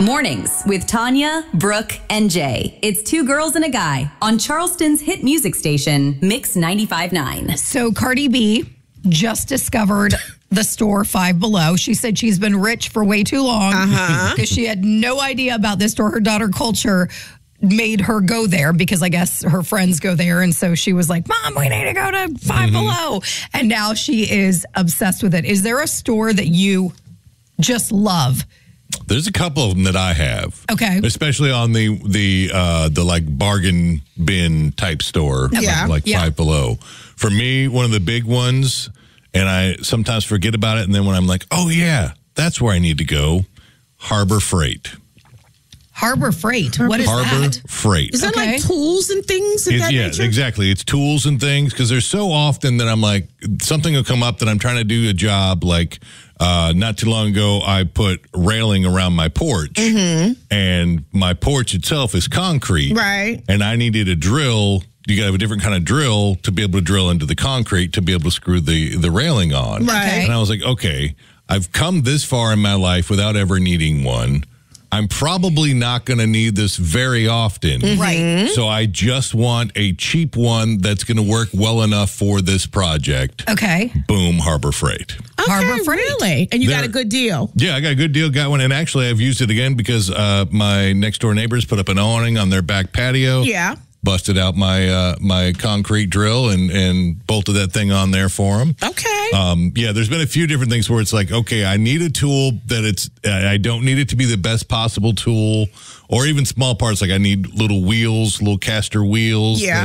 Mornings with Tanya, Brooke, and Jay. It's two girls and a guy on Charleston's hit music station, Mix 95.9. So Cardi B just discovered the store Five Below. She said she's been rich for way too long because she had no idea about this store. Her daughter Culture made her go there because I guess her friends go there. And so she was like, Mom, we need to go to Five Below. And now she is obsessed with it. Is there a store that you just love? There's a couple of them that I have. Okay. Especially on the like bargain bin type store. Yeah. Like Five Below. For me, one of the big ones, and I sometimes forget about it, and then when I'm like, oh yeah, that's where I need to go, Harbor Freight. Harbor Freight. What is Harbor that? Freight. Is that like tools and things of that nature? Exactly. It's tools and things, because there's so often that I'm like, something will come up that I'm trying to do a job. Like not too long ago, I put railing around my porch, and my porch itself is concrete. Right. And I needed a drill. You got to have a different kind of drill to be able to drill into the concrete to be able to screw the railing on. Right. And I was like, okay, I've come this far in my life without ever needing one. I'm probably not going to need this very often. Right. So I just want a cheap one that's going to work well enough for this project. Okay. Boom, Harbor Freight. Okay, Harbor Freight. really? And you got a good deal? Yeah, I got a good deal, got one. And actually, I've used it again because my next door neighbors put up an awning on their back patio. Yeah. Busted out my my concrete drill and bolted that thing on there for them. Okay. Yeah, there's been a few different things where it's like, okay, I need a tool that I don't need it to be the best possible tool, or even small parts. Like I need little wheels, little caster wheels. Yeah.